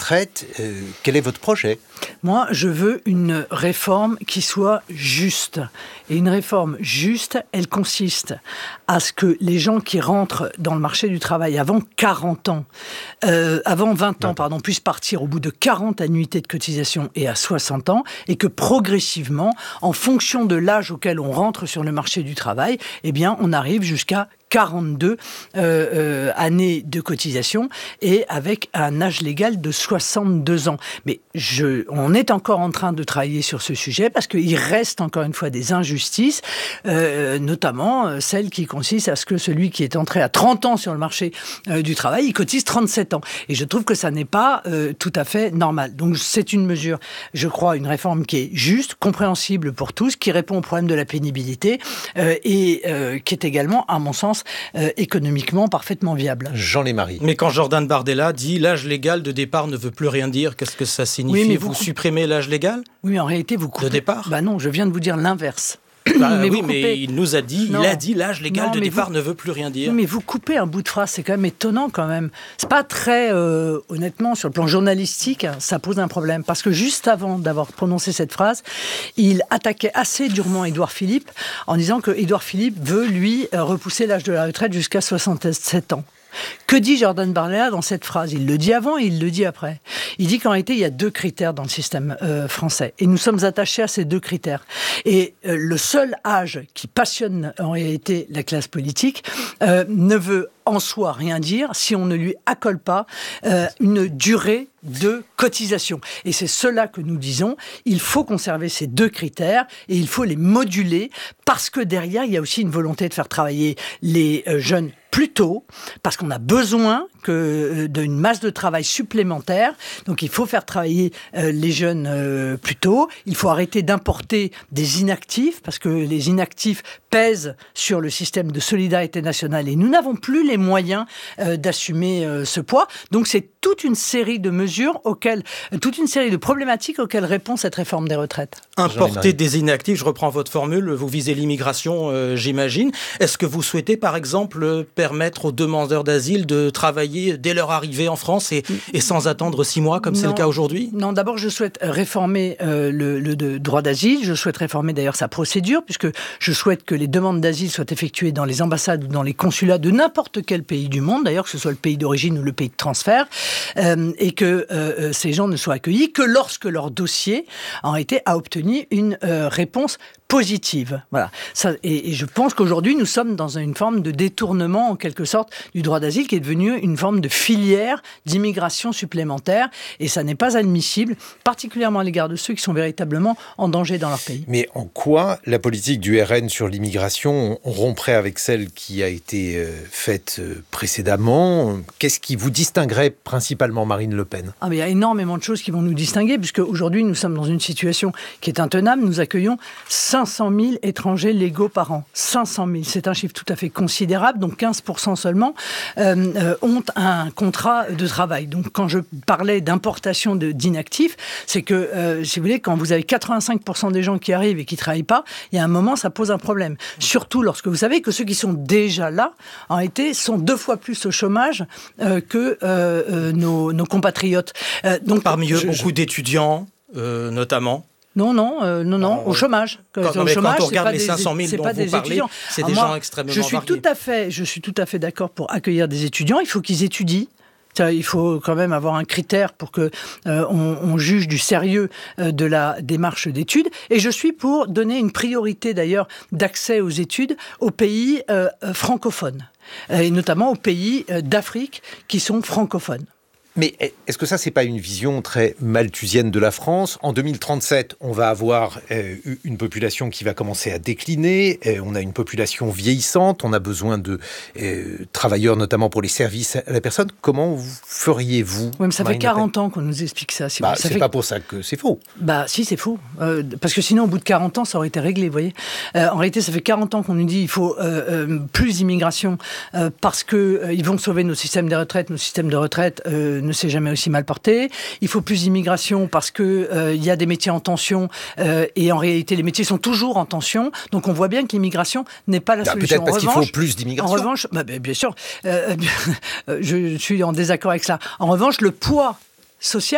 retraite. Quel est votre projet ? Moi, je veux une réforme qui soit juste. Et une réforme juste, elle consiste à ce que les gens qui rentrent dans le marché du travail avant 20 ans, puissent partir au bout de 40 annuités de cotisation et à 60 ans, et que progressivement, en fonction de l'âge auquel on rentre sur le marché du travail, eh bien, on arrive jusqu'à 42 années de cotisation et avec un âge légal de 62 ans. Mais on est encore en train de travailler sur ce sujet parce qu'il reste encore une fois des injustices, notamment celle qui consiste à ce que celui qui est entré à 30 ans sur le marché du travail, il cotise 37 ans. Et je trouve que ça n'est pas tout à fait normal. Donc c'est une mesure, je crois, une réforme qui est juste, compréhensible pour tous, qui répond au problème de la pénibilité et qui est également, à mon sens, économiquement parfaitement viable. Jean Lémarie. Mais quand Jordan Bardella dit l'âge légal de départ ne veut plus rien dire, qu'est-ce que ça signifie ? Oui, vous supprimez l'âge légal ? Oui, mais en réalité, vous coupez. De départ ? Bah non, je viens de vous dire l'inverse. Mais il nous a dit, il a dit l'âge légal de départ ne veut plus rien dire. Oui, mais vous coupez un bout de phrase, c'est quand même étonnant quand même. C'est pas très, honnêtement, sur le plan journalistique, ça pose un problème. Parce que juste avant d'avoir prononcé cette phrase, il attaquait assez durement Édouard Philippe en disant que Édouard Philippe veut, lui, repousser l'âge de la retraite jusqu'à 67 ans. Que dit Jordan Bardella dans cette phrase ? Il le dit avant et il le dit après. Il dit qu'en réalité, il y a 2 critères dans le système français. Et nous sommes attachés à ces 2 critères. Et le seul âge qui passionne en réalité la classe politique ne veut en soi rien dire si on ne lui accole pas une durée de cotisation. Et c'est cela que nous disons. Il faut conserver ces 2 critères et il faut les moduler parce que derrière, il y a aussi une volonté de faire travailler les jeunes plus tôt, parce qu'on a besoin d'une masse de travail supplémentaire. Donc il faut faire travailler les jeunes plus tôt. Il faut arrêter d'importer des inactifs, parce que les inactifs pèsent sur le système de solidarité nationale et nous n'avons plus les moyens d'assumer ce poids. Donc c'est toute une série de mesures toute une série de problématiques auxquelles répond cette réforme des retraites. Importer des inactifs, je reprends votre formule, vous visez l'immigration, j'imagine. Est-ce que vous souhaitez, par exemple, permettre aux demandeurs d'asile de travailler dès leur arrivée en France et sans attendre 6 mois, comme c'est le cas aujourd'hui ? Non, d'abord, je souhaite réformer le droit d'asile. Je souhaite réformer d'ailleurs sa procédure, puisque je souhaite que les demandes d'asile soient effectuées dans les ambassades ou dans les consulats de n'importe quel pays du monde, d'ailleurs, que ce soit le pays d'origine ou le pays de transfert, et que ces gens ne soient accueillis que lorsque leur dossier en réalité a obtenu une réponse positive. Voilà. Et je pense qu'aujourd'hui, nous sommes dans une forme de détournement, en quelque sorte, du droit d'asile, qui est devenu une forme de filière d'immigration supplémentaire. Et ça n'est pas admissible, particulièrement à l'égard de ceux qui sont véritablement en danger dans leur pays. Mais en quoi la politique du RN sur l'immigration romprait avec celle qui a été faite précédemment ? Qu'est-ce qui vous distinguerait principalement, Marine Le Pen ? Il y a énormément de choses qui vont nous distinguer, puisque aujourd'hui, nous sommes dans une situation qui est intenable. Nous accueillons 500 000 étrangers légaux par an. 500 000, c'est un chiffre tout à fait considérable. Donc 15% seulement ont un contrat de travail. Donc quand je parlais d'importation d'inactifs, c'est que, si vous voulez, quand vous avez 85% des gens qui arrivent et qui ne travaillent pas, il y a un moment, ça pose un problème. Surtout lorsque vous savez que ceux qui sont déjà là, en réalité, sont 2 fois plus au chômage que nos compatriotes. Donc, parmi eux, beaucoup d'étudiants, notamment. Non, au chômage. Quand on regarde les 500 000 dont vous parlez, c'est des gens extrêmement variés. Je suis tout à fait d'accord pour accueillir des étudiants. Il faut qu'ils étudient. Il faut quand même avoir un critère pour que on juge du sérieux de la démarche d'études. Et je suis pour donner une priorité d'ailleurs d'accès aux études aux pays francophones. Et notamment aux pays d'Afrique qui sont francophones. Mais est-ce que ça, c'est pas une vision très malthusienne de la France ? En 2037, on va avoir une population qui va commencer à décliner. On a une population vieillissante. On a besoin de travailleurs, notamment pour les services à la personne. Comment feriez-vous ? Oui, mais ça fait 40 ans qu'on nous explique ça. C'est pas pour ça que c'est faux. Si, c'est faux. Parce que sinon, au bout de 40 ans, ça aurait été réglé, vous voyez. En réalité, ça fait 40 ans qu'on nous dit qu'il faut plus d'immigration parce qu'ils vont sauver nos systèmes de retraite. Nos systèmes de retraite ne s'est jamais aussi mal porté. Il faut plus d'immigration parce que y a des métiers en tension et en réalité les métiers sont toujours en tension. Donc on voit bien que l'immigration n'est pas la solution. Peut-être parce qu'il faut plus d'immigration. En revanche, bien sûr, je suis en désaccord avec ça. En revanche, le poids social